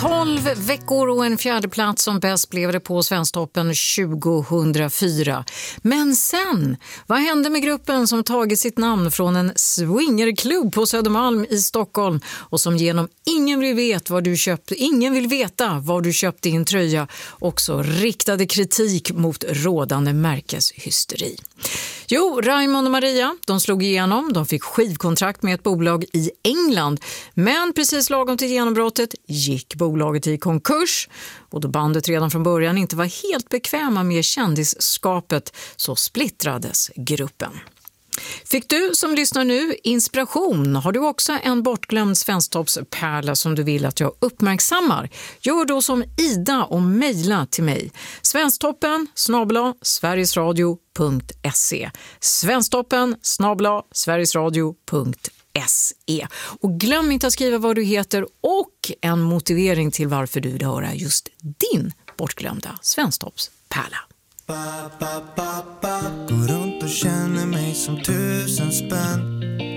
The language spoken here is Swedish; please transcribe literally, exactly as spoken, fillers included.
tolv veckor och en fjärde plats som bäst blev det på Svensktoppen tjugohundrafyra. Men sen, vad hände med gruppen som tagit sitt namn från en swingerklubb på Södermalm i Stockholm och som genom ingen vill veta vad du köpte, ingen vill veta vad du köpte i en tröja också riktade kritik mot rådande märkeshysteri? Jo, Raymond och Maria, de slog igenom, de fick skivkontrakt med ett bolag i England, men precis lagom till genombrottet gick bolaget i konkurs och då bandet redan från början inte var helt bekväma med kändisskapet så splittrades gruppen. Fick du som lyssnar nu inspiration? Har du också en bortglömd svensktoppspärla som du vill att jag uppmärksammar? Gör då som Ida och mejla till mig. Svensktoppen snabel-a sverigesradio punkt se Svensktoppen snabel-a sverigesradio punkt se. Och glöm inte att skriva vad du heter och en motivering till varför du vill höra just din bortglömda svensktoppspärla. Går runt och känner mig som tusen spänn.